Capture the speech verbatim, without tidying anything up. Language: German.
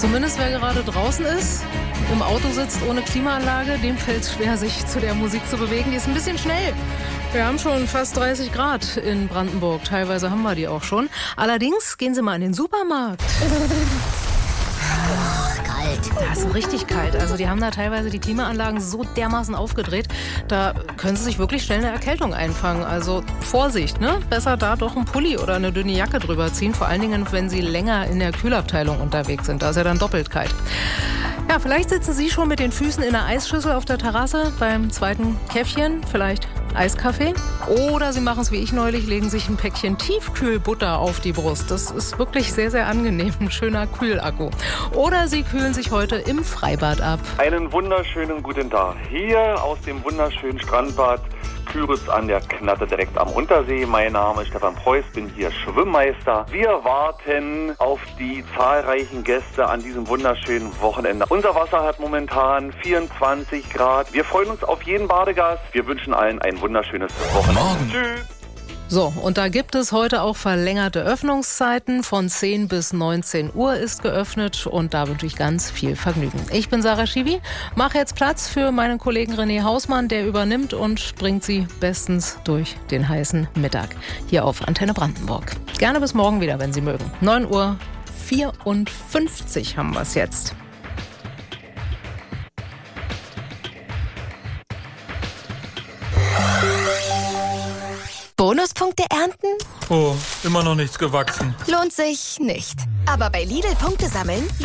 Zumindest wer gerade draußen ist, im Auto sitzt ohne Klimaanlage, dem fällt es schwer, sich zu der Musik zu bewegen. Die ist ein bisschen schnell. Wir haben schon fast dreißig Grad in Brandenburg. Teilweise haben wir die auch schon. Allerdings gehen Sie mal in den Supermarkt. Das ist richtig kalt. Also die haben da teilweise die Klimaanlagen so dermaßen aufgedreht, da können sie sich wirklich schnell eine Erkältung einfangen. Also Vorsicht, ne? Besser da doch einen Pulli oder eine dünne Jacke drüber ziehen. Vor allen Dingen, wenn sie länger in der Kühlabteilung unterwegs sind. Da ist ja dann doppelt kalt. Ja, vielleicht sitzen Sie schon mit den Füßen in der Eisschüssel auf der Terrasse beim zweiten Käffchen, vielleicht Eiskaffee. Oder Sie machen es wie ich neulich, legen sich ein Päckchen Tiefkühlbutter auf die Brust. Das ist wirklich sehr, sehr angenehm, ein schöner Kühlakku. Oder Sie kühlen sich heute im Freibad ab. Einen wunderschönen guten Tag. Hier aus dem wunderschönen Strandbad Küritz an der Knatte direkt am Untersee. Mein Name ist Stefan Preuß, bin hier Schwimmmeister. Wir warten auf die zahlreichen Gäste an diesem wunderschönen Wochenende. Unser Wasser hat momentan vierundzwanzig Grad. Wir freuen uns auf jeden Badegast. Wir wünschen allen ein wunderschönes Wochenende. Morgen. Tschüss. So, und da gibt es heute auch verlängerte Öffnungszeiten. Von zehn bis neunzehn Uhr ist geöffnet und da wünsche ich ganz viel Vergnügen. Ich bin Sarah Schiwi, mache jetzt Platz für meinen Kollegen René Hausmann, der übernimmt und bringt Sie bestens durch den heißen Mittag hier auf Antenne Brandenburg. Gerne bis morgen wieder, wenn Sie mögen. neun Uhr vierundfünfzig haben wir es jetzt. Bonuspunkte ernten? Oh, immer noch nichts gewachsen. Lohnt sich nicht. Aber bei Lidl Punkte sammeln